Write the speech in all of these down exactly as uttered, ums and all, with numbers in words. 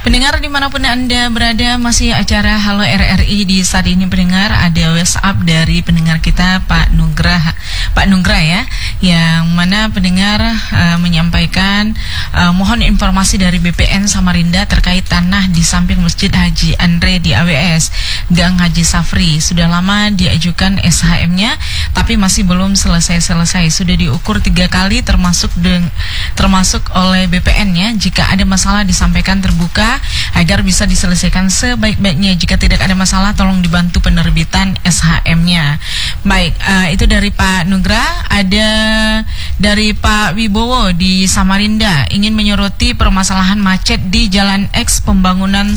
Pendengar dimanapun Anda berada, masih acara Halo R R I di saat ini. Pendengar, ada WhatsApp dari pendengar kita Pak Nugrah, Pak Nugrah ya, yang mana pendengar uh, menyampaikan uh, mohon informasi dari B P N Samarinda terkait tanah di samping Masjid Haji Andre di A W S Gang Haji Safri. Sudah lama diajukan S H M-nya, tapi masih belum selesai-selesai. Sudah diukur tiga kali termasuk deng, termasuk oleh B P N ya. Jika ada masalah disampaikan terbuka agar bisa diselesaikan sebaik-baiknya. Jika tidak ada masalah, tolong dibantu penerbitan S H M-nya. Baik, uh, itu dari Pak Nugrah. Ada dari Pak Wibowo di Samarinda, ingin menyoroti permasalahan macet di Jalan X pembangunan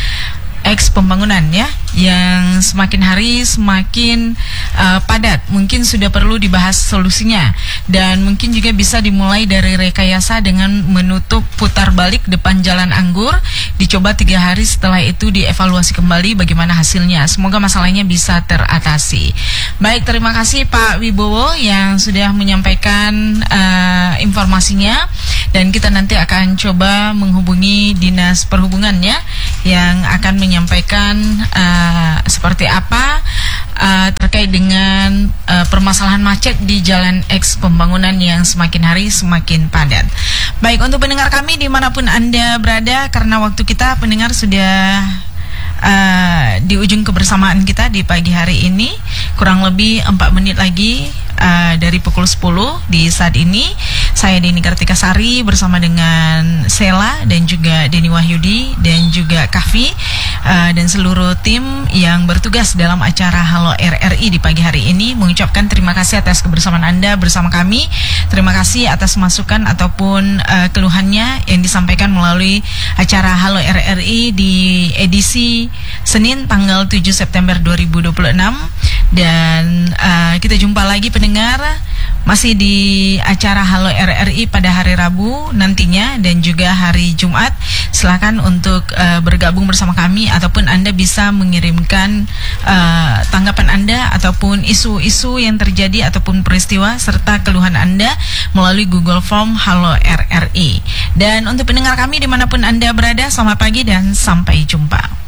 X pembangunan ya, yang semakin hari semakin uh, padat. Mungkin sudah perlu dibahas solusinya, dan mungkin juga bisa dimulai dari rekayasa dengan menutup putar balik depan Jalan Anggur, dicoba tiga hari, setelah itu dievaluasi kembali bagaimana hasilnya. Semoga masalahnya bisa teratasi. Baik, terima kasih Pak Wibowo yang sudah menyampaikan uh, informasinya, dan kita nanti akan coba menghubungi Dinas Perhubungan ya, yang akan menyampaikan uh, seperti apa uh, terkait dengan uh, permasalahan macet di Jalan X pembangunan yang semakin hari semakin padat. Baik, untuk pendengar kami dimanapun Anda berada, karena waktu kita pendengar sudah uh, di ujung kebersamaan kita di pagi hari ini, kurang lebih empat menit lagi uh, dari pukul sepuluh di saat ini. Saya Deni Kartikasari bersama dengan Sela dan juga Deni Wahyudi dan juga Kavi uh, dan seluruh tim yang bertugas dalam acara Halo R R I di pagi hari ini mengucapkan terima kasih atas kebersamaan Anda bersama kami. Terima kasih atas masukan ataupun uh, keluhannya yang disampaikan melalui acara Halo R R I di edisi Senin tanggal tujuh September dua ribu dua puluh enam, dan uh, kita jumpa lagi pendengar masih di acara Halo R R I pada hari Rabu nantinya dan juga hari Jumat. Silakan untuk uh, bergabung bersama kami, ataupun Anda bisa mengirimkan uh, tanggapan Anda ataupun isu-isu yang terjadi ataupun peristiwa serta keluhan Anda melalui Google Form Halo R R I. Dan untuk pendengar kami dimanapun Anda berada, selamat pagi dan sampai jumpa.